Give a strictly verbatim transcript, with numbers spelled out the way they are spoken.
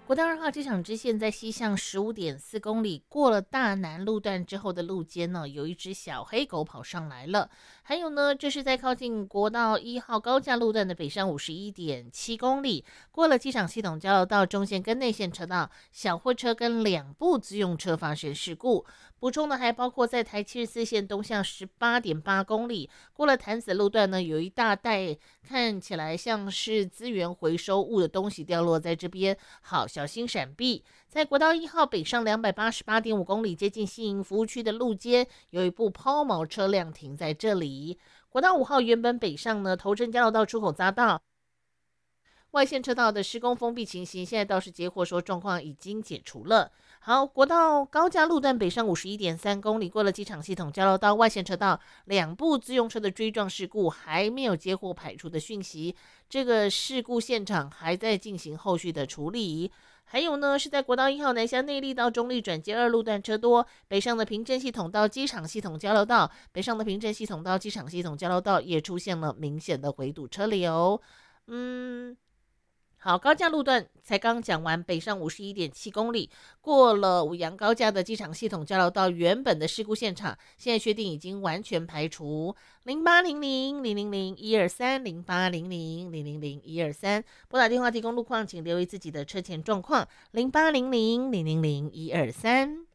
国道二号机场支线在西向十五点四公里，过了大南路段之后的路肩呢，有一只小黑狗跑上来了。还有呢，这是在靠近国道一号高架路段的北上五十一点七公里，过了机场系统交流道中线跟内线车道，小货车跟两部自用车发生事故。补充的还包括在台七十四线东向十八点八公里，过了潭子路段呢，有一大袋看起来像是资源回收物的东西掉落在这边，好小心闪避。在国道一号北上两百八十八点五公里，接近新营服务区的路肩，有一部抛锚车辆停在这里。国道五号原本北上呢，头镇交流道出口匝道。外线车道的施工封闭情形，现在倒是接获说状况已经解除了。好，国道高架路段北上五十一点三公里，过了机场系统交流道外线车道，两部自用车的追撞事故还没有接获排除的讯息，这个事故现场还在进行后续的处理。还有呢，是在国道一号南向内力到中立转接二路段车多，北上的平镇系统到机场系统交流道，北上的平镇系统到机场系统交流道也出现了明显的回堵车流。嗯。好，高架路段才刚讲完，北上五十一点七公里，过了五羊高架的机场系统交流道原本的事故现场，现在确定已经完全排除。零八零零零零零一二三零八零零零零零一二三，拨打电话提供路况，请留意自己的车前状况。零八零零零零零一二三。